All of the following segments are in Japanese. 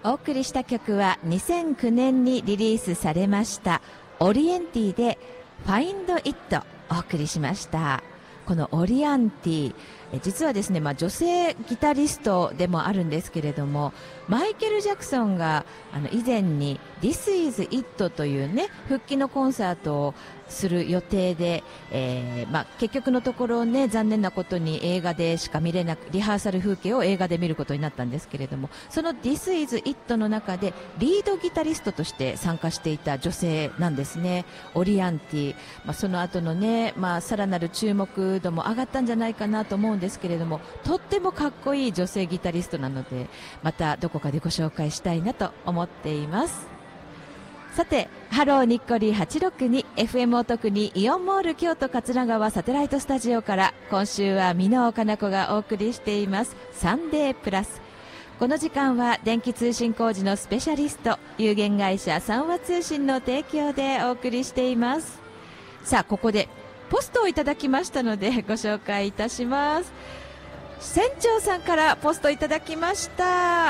お送りした曲は2009年にリリースされましたオリエンティで Find It お送りしました。このオリアンティ、実はですね、女性ギタリストでもあるんですけれども、マイケル・ジャクソンが以前に This is It というね復帰のコンサートをする予定で、結局のところね、残念なことに映画でしか見れなく、リハーサル風景を映画で見ることになったんですけれども、その This is It の中でリードギタリストとして参加していた女性なんですね、オリアンティ。その後のね、さらなる注目度も上がったんじゃないかなと思うんですけれども、とってもかっこいい女性ギタリストなので、またどこかでご紹介したいなと思っています。さて、ハローニッコリ 862FM お得にイオンモール京都桂川サテライトスタジオから、今週は箕尾かな子がお送りしていますサンデープラス。この時間は電気通信工事のスペシャリスト、有限会社三和通信の提供でお送りしています。さあ、ここでポストをいただきましたのでご紹介いたします。船長さんからポストいただきました。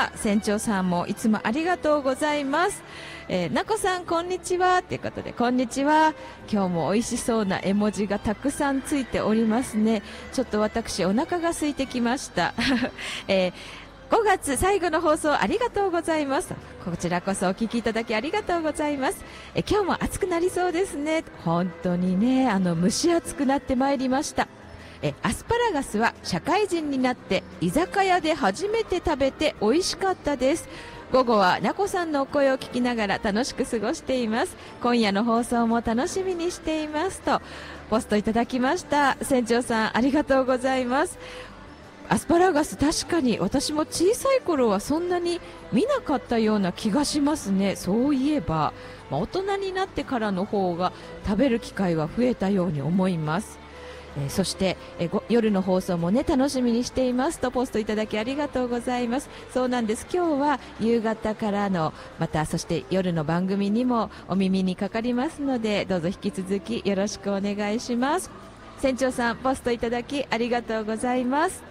船長さんもいつもありがとうございます。なこさんこんにちはということで、こんにちは。今日も美味しそうな絵文字がたくさんついておりますね。ちょっと私お腹が空いてきました、5月最後の放送ありがとうございます。こちらこそお聞きいただきありがとうございます。今日も暑くなりそうですね。本当にね、蒸し暑くなってまいりました。アスパラガスは社会人になって居酒屋で初めて食べて美味しかったです。午後はなこさんのお声を聞きながら楽しく過ごしています。今夜の放送も楽しみにしていますとポストいただきました。船長さんありがとうございます。アスパラガス、確かに私も小さい頃はそんなに見なかったような気がしますね。そういえば、大人になってからの方が食べる機会は増えたように思います。そして夜の放送もね楽しみにしていますとポストいただきありがとうございます。そうなんです。今日は夕方からのまたそして夜の番組にもお耳にかかりますので、どうぞ引き続きよろしくお願いします。船長さんポストいただきありがとうございます。